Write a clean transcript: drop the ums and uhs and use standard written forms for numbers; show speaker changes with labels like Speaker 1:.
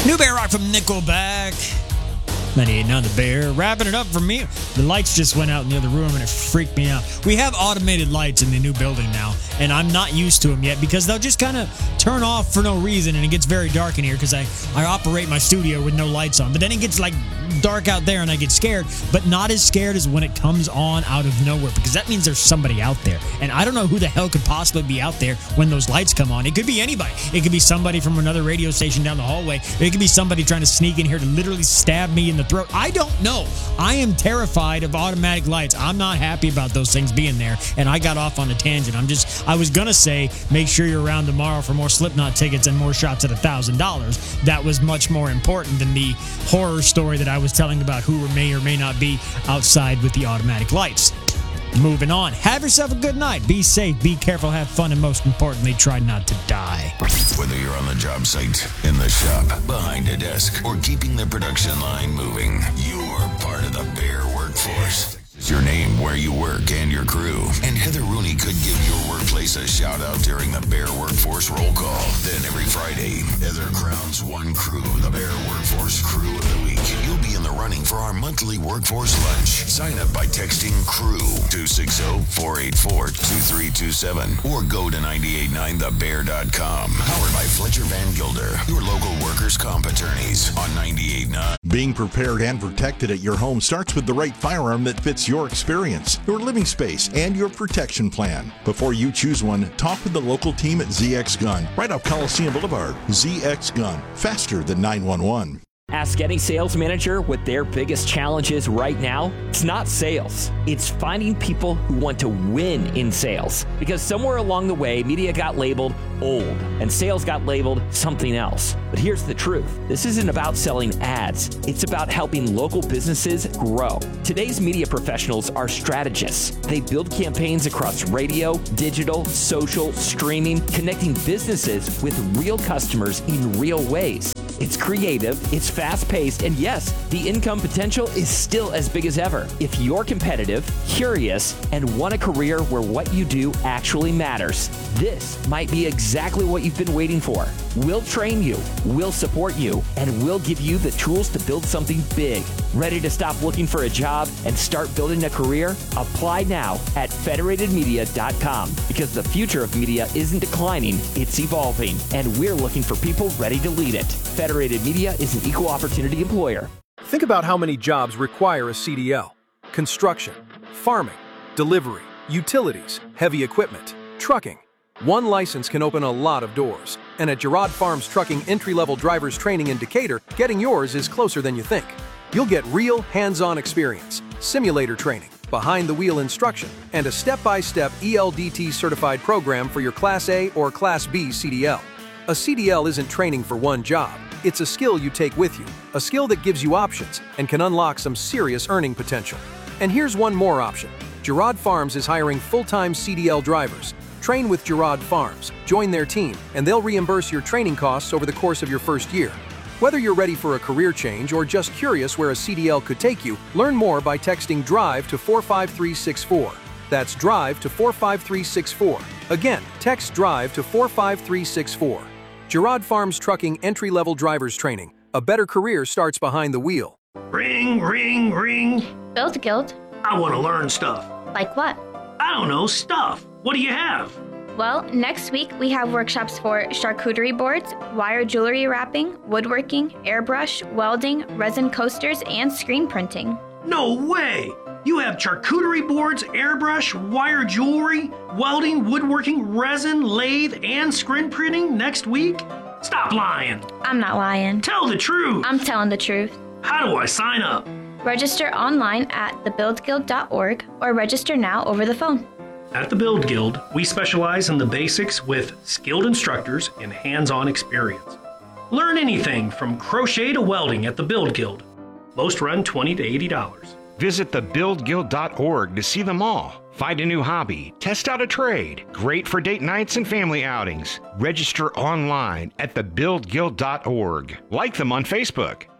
Speaker 1: New Bear Rock from Nickelback. 98.9 The Bear. Wrapping it up for me. The lights just went out in the other room and it freaked me out. We have automated lights in the new building now, and I'm not used to them yet because they'll just kind of turn off for no reason, and it gets very dark in here because I operate my studio with no lights on. But then it gets like dark out there and I get scared, but not as scared as when it comes on out of nowhere, because that means there's somebody out there. And I don't know who the hell could possibly be out there when those lights come on. It could be anybody. It could be somebody from another radio station down the hallway. It could be somebody trying to sneak in here to literally stab me in the throat. I don't know. I am terrified of automatic lights. I'm not happy about those things being there, and I got off on a tangent. I was going to say, make sure you're around tomorrow for more Slipknot tickets and more shots at $1,000. That was much more important than the horror story that I was telling about who may or may not be outside with the automatic lights. Moving on. Have yourself a good night. Be safe, be careful, have fun, and most importantly, try not to die.
Speaker 2: Whether you're on the job site, in the shop, behind a desk, or keeping the production line moving, you're part of the Bear workforce. Your name, where you work, and your crew. And Heather Rooney could give your workplace a shout out during the Bear Workforce Roll Call. Then every Friday, Heather crowns one crew the Bear Workforce Crew of the Week. You'll be in the running for our monthly workforce lunch. Sign up by texting CREW to 60484-2327 or go to 989thebear.com. Powered by Fletcher Van Gilder, your local workers' comp attorneys on 98.9.
Speaker 3: Being prepared and protected at your home starts with the right firearm that fits your experience, your living space, and your protection plan. Before you choose one, talk with the local team at ZX Gun, right off Coliseum Boulevard. ZX Gun, faster than 911.
Speaker 4: Ask any sales manager what their biggest challenge is right now. It's not sales. It's finding people who want to win in sales. Because somewhere along the way, media got labeled old and sales got labeled something else. But here's the truth. This isn't about selling ads. It's about helping local businesses grow. Today's media professionals are strategists. They build campaigns across radio, digital, social, streaming, connecting businesses with real customers in real ways. It's creative, it's fast-paced, and yes, the income potential is still as big as ever. If you're competitive, curious, and want a career where what you do actually matters, this might be exactly what you've been waiting for. We'll train you, we'll support you, and we'll give you the tools to build something big. Ready to stop looking for a job and start building a career? Apply now at federatedmedia.com, because the future of media isn't declining, it's evolving, and we're looking for people ready to lead it. Federated Media is an equal opportunity employer.
Speaker 5: Think about how many jobs require a CDL. Construction, farming, delivery, utilities, heavy equipment, trucking. One license can open a lot of doors. And at Girard Farms Trucking Entry-Level Drivers Training in Decatur, getting yours is closer than you think. You'll get real hands-on experience, simulator training, behind-the-wheel instruction, and a step-by-step ELDT certified program for your Class A or Class B CDL. A CDL isn't training for one job. It's a skill you take with you, a skill that gives you options and can unlock some serious earning potential. And here's one more option. Girard Farms is hiring full-time CDL drivers. Train with Girard Farms, join their team, and they'll reimburse your training costs over the course of your first year. Whether you're ready for a career change or just curious where a CDL could take you, learn more by texting DRIVE to 45364. That's DRIVE to 45364. Again, text DRIVE to 45364. Girard Farms Trucking Entry-Level Drivers Training. A better career starts behind the wheel.
Speaker 6: Ring, ring, ring.
Speaker 7: Build Guild.
Speaker 6: I want to learn stuff.
Speaker 7: Like what?
Speaker 6: I don't know, stuff. What do you have?
Speaker 7: Well, next week we have workshops for charcuterie boards, wire jewelry wrapping, woodworking, airbrush, welding, resin coasters, and screen printing.
Speaker 6: No way! You have charcuterie boards, airbrush, wire jewelry, welding, woodworking, resin, lathe, and screen printing next week? Stop lying.
Speaker 7: I'm not lying.
Speaker 6: Tell the truth.
Speaker 7: I'm telling the truth.
Speaker 6: How do I sign up?
Speaker 7: Register online at thebuildguild.org or register now over the phone.
Speaker 6: At the Build Guild, we specialize in the basics with skilled instructors and hands-on experience. Learn anything from crochet to welding at the Build Guild. Most run $20 to $80.
Speaker 8: Visit thebuildguild.org to see them all. Find a new hobby, test out a trade. Great for date nights and family outings. Register online at thebuildguild.org. Like them on Facebook.